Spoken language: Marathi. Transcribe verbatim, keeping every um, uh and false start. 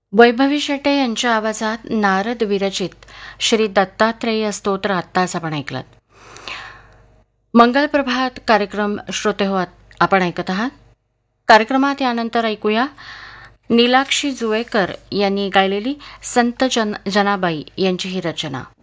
वैभवी शेटे यांच्या आवाजात नारद विरचित श्री दत्तात्रेय स्तोत्र आत्ताच आपण ऐकलं. मंगलप्रभात कार्यक्रम श्रोते हो आपण ऐकत आहात. कार्यक्रमात यानंतर ऐकूया नीलाक्षी जुवेकर यांनी गायलेली संत जन जनाबाई यांची ही रचना.